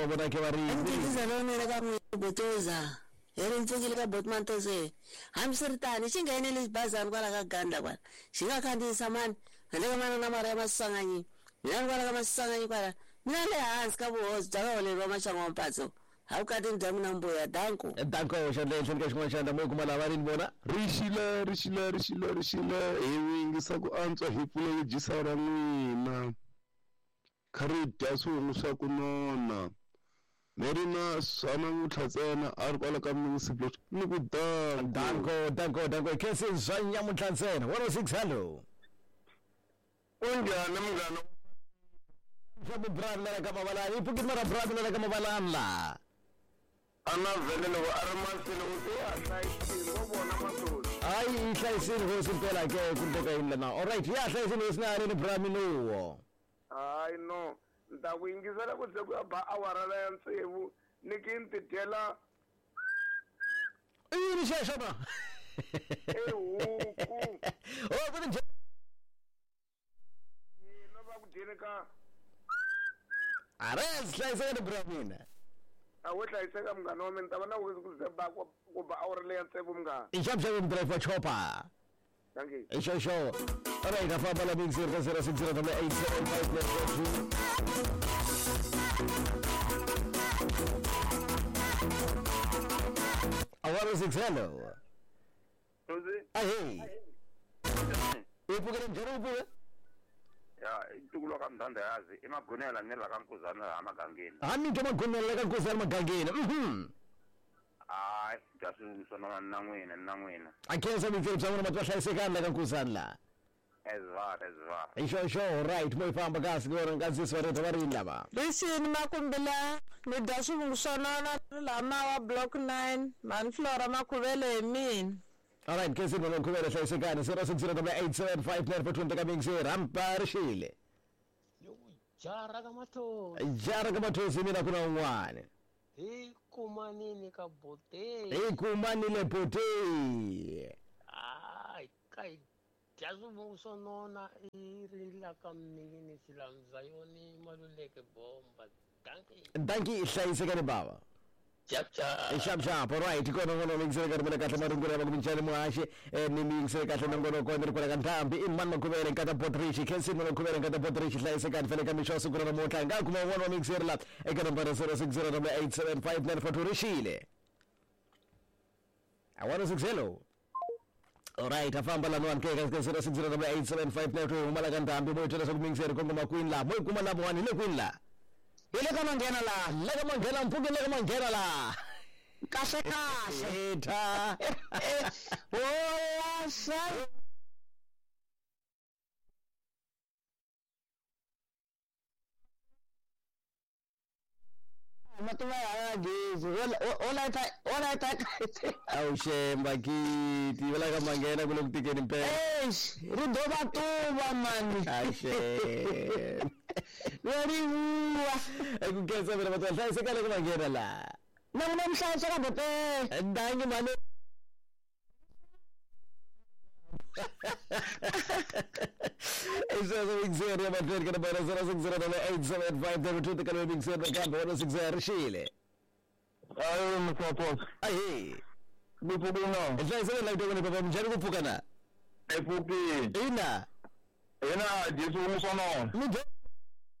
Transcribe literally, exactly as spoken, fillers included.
bona ke ba re Ndizisa lona le ka botoza. Ere mfungile ka botman tose. Hamsirtani xingene le bazani kwala ka ganda kwala. Xinga khandisa mani. Ngale mana na mara ya masanganyi. Mina kwala ka masanganyi kwala. Mina le hansi ka vuhosi bya ole ro maxango mpatso. Hawu kati ndhamu na mboya danko. Danko xandle xandle xin'wana xandla mo kuma lava rini bona. Rishila rishila rishila rishila ewe ngisa ku antswa hi pfulo jisa ra n'wina. Kharida swungu swa ku nona. Merina sana muthatsena ari kwala ka municipal ni ku danko. Danko danko danko kesi zwanya muthatsena one oh six hello. Unjani mngano? Sabu brand la kama bala ipuki mara brand la kama bala la. Ana vele lo armasile uthi asayisi ngobona masolo. Ai ihlayisile ho simpela ke kunteka inla na. All right, ya hlayisile isinani ni brand nuwo. Hayi no. Nta ku yingisela ku ze ku ba awara la ya ntsevu nikinti dela. Ini shesha ba. Eh huku. Oh kuti no ba ku dini ka. Ares hlayisile ni brand mina. Awu hlayiseka mngano wami nta vona ku ze ba ku ba awara la ya ntsevu mngano. Ijabja mdrive chopa. Thank you. Show show. All right, afa bala mix zero zero six zero eight seven five nine two. Awara six hello. Tuzi? Hey. Ipuke njalo upuke? Ya, itukulo kamdanda yazi emagonela nela kankuzana amagangeni. Ami nje magonela kankuzana amagangeni. Mhm. Hayi, jasu sona nangwena nangwena. Akhenza mfethu msana matwahlayisekana kankuzana la. Ezva ezva. Isho show right moyifamba kasi ngora ngazisi wareta varini lava. Listen makumbila ni dasu ngusonana lama wa block nine manflora makuvele min. All right, kesi bona khubela hlayisekana zero six zero eight seven five nine four two coming zero ramparishile. Yo jara kama to. Jara kama to simina kuna ngwane. Hey kumanini ka bote. Hey kumanile bote. Ai kai jazu musonona irila kamningini silamza yoni maluleke bomba. Danki. Danki hlayisekane baba. Chap chap. Shap shap, all right. Kono kono mixer karmela kata marungura bakumichale muashe ni mixer kata ngono ko ndiri kula ntambi imman makubere kata potrishi kensi no kubere kata potrishi hlayisekane fele kamisho sukura na mota nga kuma wono mixer la ekana para zero six zero eight seven five nine four two rishile. I want to six hello. All right, afamba la nwan ke ka zero six zero eight seven five nine two mala kanta ambi mo tela so mixer ko ngoma queen la mo kuma la bwani le queen la. Ile kama ngena la, ile kama ngena mpuke ile kama ngena la. Kashe kashe. Eta. Oh, sai. Matuma ya gizu. Ola ta, ola ta. Au shemba kiti, wala kama ngena kulo kutikeni mpe. Eh, rudo batuba mani. Ashe. Very good. Aku kesa bila betul. Saya sekali kau mangkira lah. Nama nama saya saya betul. Dangi mana? Isa sa mixer ya betul kena para zero six zero eight seven five zero two tekalo mixer dekat one six zero Shile. Ayo msapos. Aye. Bupuki no. Saya saya lagi dengan bapa mencari bupukan na. Epuki. Ina. Ina jesu musono. Muda.